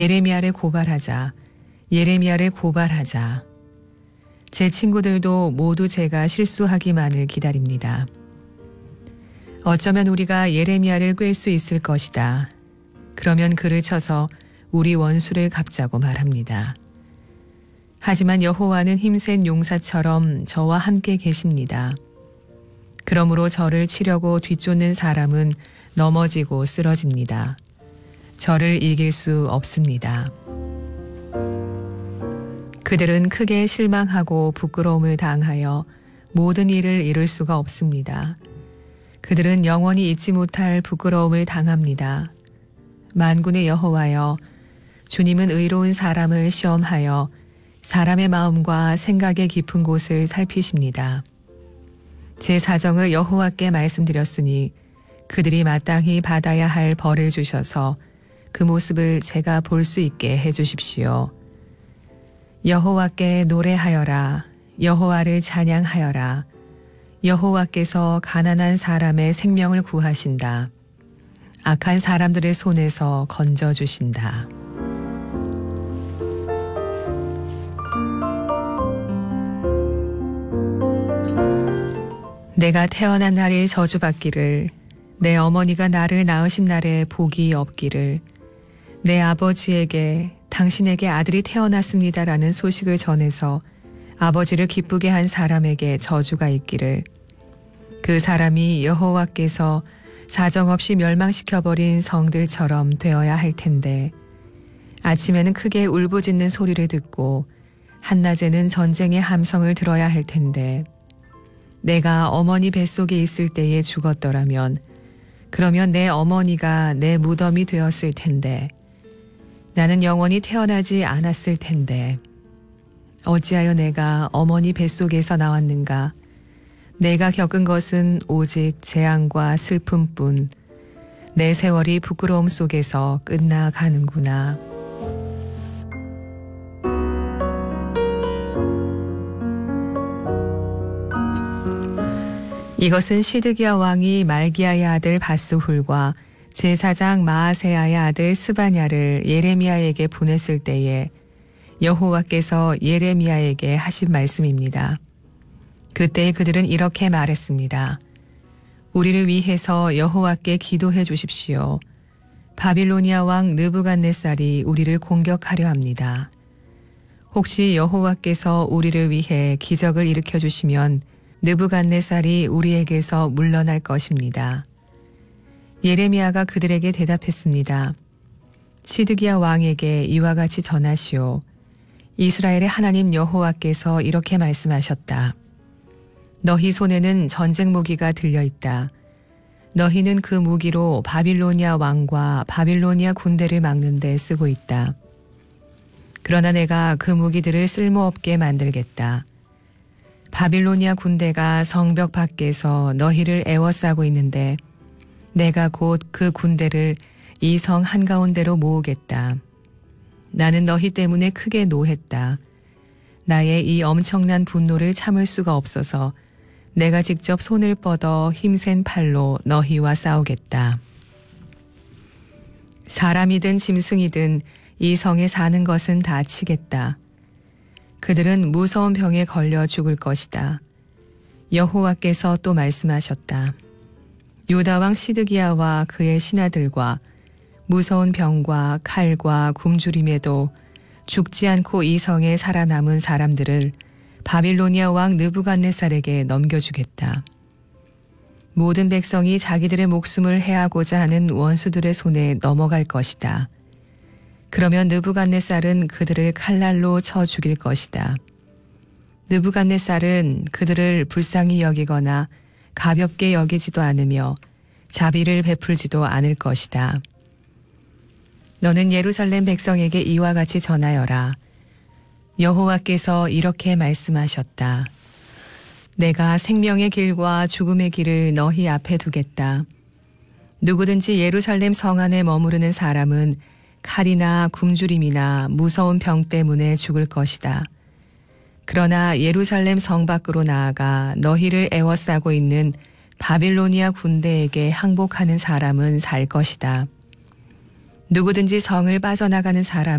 예레미야를 고발하자. 예레미야를 고발하자. 제 친구들도 모두 제가 실수하기만을 기다립니다. 어쩌면 우리가 예레미야를 꿰 수 있을 것이다. 그러면 그를 쳐서 우리 원수를 갚자고 말합니다. 하지만 여호와는 힘센 용사처럼 저와 함께 계십니다. 그러므로 저를 치려고 뒤쫓는 사람은 넘어지고 쓰러집니다. 저를 이길 수 없습니다. 그들은 크게 실망하고 부끄러움을 당하여 모든 일을 이룰 수가 없습니다. 그들은 영원히 잊지 못할 부끄러움을 당합니다. 만군의 여호와여, 주님은 의로운 사람을 시험하여 사람의 마음과 생각의 깊은 곳을 살피십니다. 제 사정을 여호와께 말씀드렸으니 그들이 마땅히 받아야 할 벌을 주셔서 그 모습을 제가 볼 수 있게 해주십시오. 여호와께 노래하여라. 여호와를 찬양하여라. 여호와께서 가난한 사람의 생명을 구하신다. 악한 사람들의 손에서 건져주신다. 내가 태어난 날이 저주받기를, 내 어머니가 나를 낳으신 날에 복이 없기를, 내 아버지에게 당신에게 아들이 태어났습니다라는 소식을 전해서 아버지를 기쁘게 한 사람에게 저주가 있기를, 그 사람이 여호와께서 사정없이 멸망시켜버린 성들처럼 되어야 할 텐데, 아침에는 크게 울부짖는 소리를 듣고 한낮에는 전쟁의 함성을 들어야 할 텐데, 내가 어머니 뱃속에 있을 때에 죽었더라면 그러면 내 어머니가 내 무덤이 되었을 텐데, 나는 영원히 태어나지 않았을 텐데, 어찌하여 내가 어머니 뱃속에서 나왔는가? 내가 겪은 것은 오직 재앙과 슬픔뿐. 내 세월이 부끄러움 속에서 끝나가는구나. 이것은 시드기야 왕이 말기야의 아들 바스훌과 제사장 마아세야의 아들 스바냐를 예레미야에게 보냈을 때에 여호와께서 예레미야에게 하신 말씀입니다. 그때 그들은 이렇게 말했습니다. 우리를 위해서 여호와께 기도해 주십시오. 바빌로니아 왕 느부갓네살이 우리를 공격하려 합니다. 혹시 여호와께서 우리를 위해 기적을 일으켜 주시면 느부갓네살이 우리에게서 물러날 것입니다. 예레미야가 그들에게 대답했습니다. 시드기야 왕에게 이와 같이 전하시오. 이스라엘의 하나님 여호와께서 이렇게 말씀하셨다. 너희 손에는 전쟁 무기가 들려있다. 너희는 그 무기로 바빌로니아 왕과 바빌로니아 군대를 막는 데 쓰고 있다. 그러나 내가 그 무기들을 쓸모없게 만들겠다. 바빌로니아 군대가 성벽 밖에서 너희를 애워싸고 있는데 내가 곧 그 군대를 이 성 한가운데로 모으겠다. 나는 너희 때문에 크게 노했다. 나의 이 엄청난 분노를 참을 수가 없어서 내가 직접 손을 뻗어 힘센 팔로 너희와 싸우겠다. 사람이든 짐승이든 이 성에 사는 것은 다 치겠다. 그들은 무서운 병에 걸려 죽을 것이다. 여호와께서 또 말씀하셨다. 유다 왕 시드기야와 그의 신하들과 무서운 병과 칼과 굶주림에도 죽지 않고 이 성에 살아남은 사람들을 바빌로니아 왕 느부갓네살에게 넘겨주겠다. 모든 백성이 자기들의 목숨을 해하고자 하는 원수들의 손에 넘어갈 것이다. 그러면 느부갓네살은 그들을 칼날로 쳐 죽일 것이다. 느부갓네살은 그들을 불쌍히 여기거나 가볍게 여기지도 않으며 자비를 베풀지도 않을 것이다. 너는 예루살렘 백성에게 이와 같이 전하여라. 여호와께서 이렇게 말씀하셨다. 내가 생명의 길과 죽음의 길을 너희 앞에 두겠다. 누구든지 예루살렘 성 안에 머무르는 사람은 칼이나 굶주림이나 무서운 병 때문에 죽을 것이다. 그러나 예루살렘 성 밖으로 나아가 너희를 애워싸고 있는 바빌로니아 군대에게 항복하는 사람은 살 것이다. 누구든지 성을 빠져나가는 사람